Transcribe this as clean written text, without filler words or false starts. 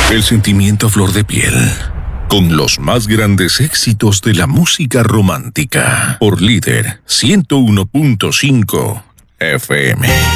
El sentimiento a flor de piel, con los más grandes éxitos de la música romántica, por Líder 101.5 FM.